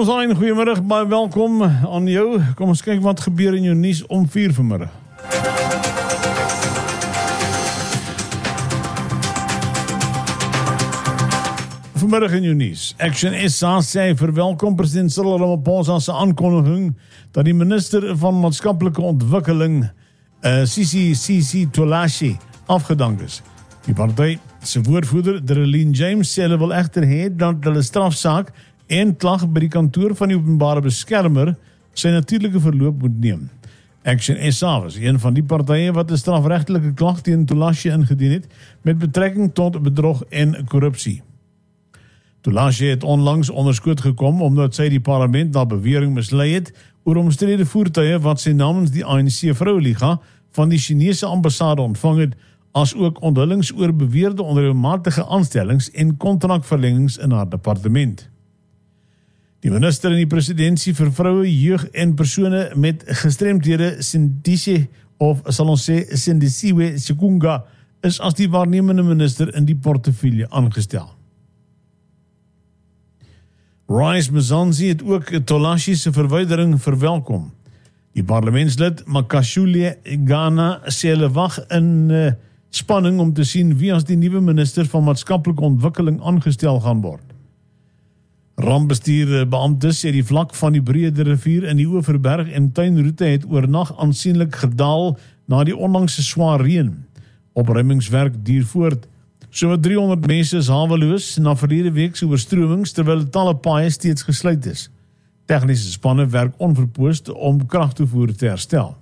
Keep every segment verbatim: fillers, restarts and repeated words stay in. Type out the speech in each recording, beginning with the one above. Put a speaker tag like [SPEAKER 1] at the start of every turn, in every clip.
[SPEAKER 1] Ons aan, goeiemiddag, baie welkom aan jou. Kom ons kyk wat gebeur in jou nuus om vier vanmiddag. Vanmiddag in jou nuus. Action S A sê verwelkom president Cyril Ramaphosa se aankondiging dat die minister van maatskaplike ontwikkeling uh, Sisi Sisi Tolashi afgedank is. Die party se woordvoerder, Darlene James, sê hulle wil egter hê dat hulle strafsaak en klag by die kantoor van die openbare beskermer sy natuurlike verloop moet neem. Action S A was een van die partye wat 'n strafregtelike klag teen Tolashi ingedien het met betrekking tot bedrog en korrupsie. Tolashi het onlangs onderskoot gekom omdat sy die parlement na bewering mislei het oor omstrede voertuie wat sy namens die A N C Vroueliga van die Chinese ambassade ontvang het, as ook onthullings oor beweerde onreëlmatige aanstellings en kontrakverlengings in haar departement. Die minister in die presidentsie vir vroue, jeug en persone met gestremdhede, Sindise of sal ons sê Sindisiwe Sekunga, is as die waarnemende minister in die portefeulje aangestel. Rice Mzansi het ook Tolashi se verwydering verwelkom. Die parlementslid Makashule Ghana sê hulle wag in uh, spanning om te sien wie as die nuwe minister van maatskaplike ontwikkeling aangestel gaan word. Rampbestuurbeamptes sê die vlak van die Breede rivier in die Oeverberg en tuinroete het oornag aansienlik gedaal na die onlangse swaar reën. Opruimingswerk duur voort. So driehonderd mense is haweloos na verlede week se oorstromings terwyl talle paaie steeds gesluit is. Tegniese spanne werk onverpoost om kragtoevoer te herstel.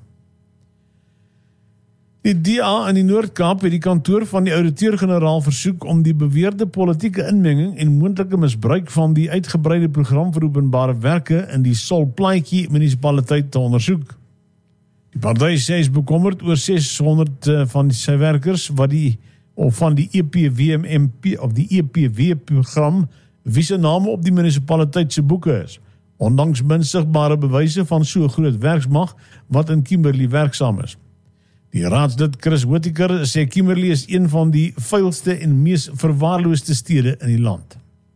[SPEAKER 1] Die D A in die Noord-Kaap het die kantoor van die ouditeur-generaal versoek om die beweerde politieke inmenging en moontlike misbruik van die uitgebreide program vir openbare werke in die Solplaatjie munisipaliteit te ondersoek. Die party sê is bekommerd oor seshonderd van die sy werkers wat die of van die E P W M P of die E P W-program wie se name op die munisipaliteit se boeke is, ondanks min sigbare bewyse van so groot werksmag wat in Kimberley werksaam is. Die raadslid Chris Whittaker sê Kimberley is een van die vuilste en mees verwaarloosde stede in die land.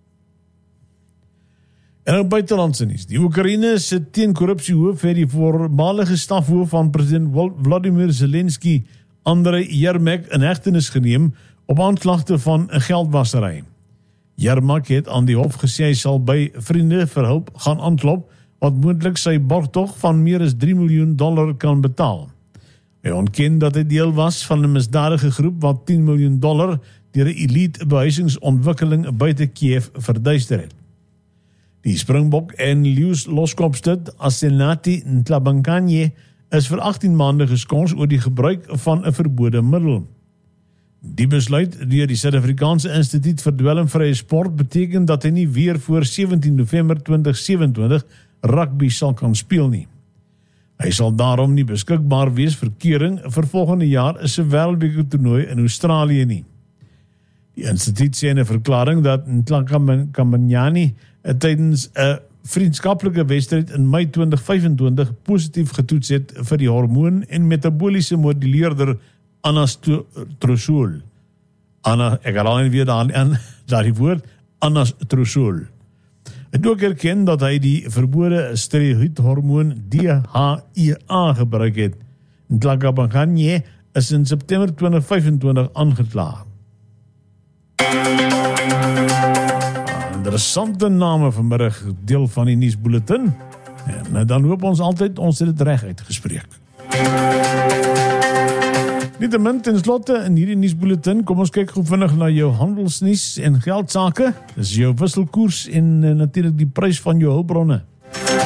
[SPEAKER 1] En ook buitelandse nuus. Die Oekraïne se teenkorrupsiehoof het die voormalige stafhoof van president Vladimir Zelensky, Andrei Yermak, in hegtenis geneem op aanklagte van 'n geldwasery. Yermak het aan die hof gesê hy sal by vriende vir hulp gaan aanklop wat moontlik sy borgtog van meer as drie miljoen dollar kan betaal. Hy ontken dat hy deel was van 'n misdadige groep wat tien miljoen dollar deur 'n elite behuisingsontwikkeling buite Kiev verduister het. Die Springbok en Lius Loskopstad Asenati Ntlabankanye is vir agttien maande geskort oor die gebruik van 'n verbode middel. Die besluit deur die Suid-Afrikaanse Instituut vir Dwelmvrye Sport beteken dat hy nie weer voor sewentien November tweeduisend sewenentwintig rugby sal kan speel nie. Hy sal daarom nie beskikbaar wees vir keuring vir volgende jaar is 'n wêreldbeker toernooi in Australië nie. Die instituut sê in 'n verklaring dat Ntlakamanyani tydens 'n vriendskaplike wedstryd in Mei tweeduisend vyfentwintig positief getoets het vir die hormoon en metaboliese moduleerder anastrozol. Ana, ek herhaal weer daarin daardie woord anastrozol. Het ook erken dat hy die verbode steroïdhormoon D H E A gebruik het. Ntlakamanyani is in September tweeduisend vyfentwintig aangekla. Interessante name vanmiddag deel van die nuusbulletin. En dan hoop ons altyd ons het dit reg uitgespreek. Nietemin ten slotte in hierdie nuusbulletin kom ons kyk gou vinnig na jou handelsnuus en geldsake. Dis jou wisselkoers en uh, natuurlik die prys van jou hulpbronne.